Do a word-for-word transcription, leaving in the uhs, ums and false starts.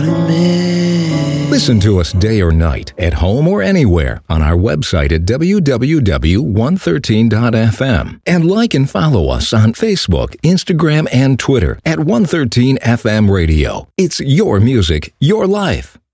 calling me. Listen to us day or night, at home or anywhere, on our website at w w w dot one thirteen dot f m. And like and follow us on Facebook, Instagram, and Twitter at one thirteen F M Radio. It's your music, your life.